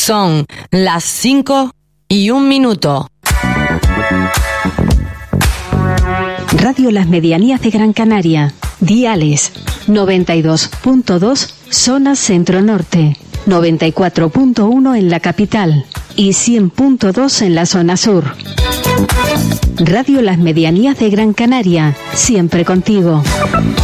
Son las 5:01. Radio Las Medianías de Gran Canaria. Diales 92.2 zona centro-norte, 94.1 en la capital y 100.2 en la zona sur. Radio Las Medianías de Gran Canaria, siempre contigo.